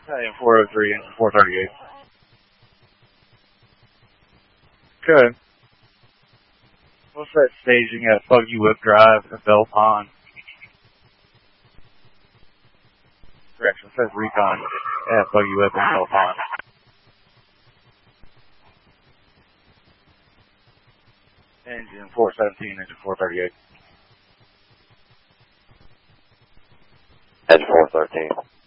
Italian 403 and 438. Good. What's that staging at Buggy Whip Drive at Bell Pond? Correction, it says Recon at Buggy Whip and Bell Pond. Engine 417, engine 438. Engine 413.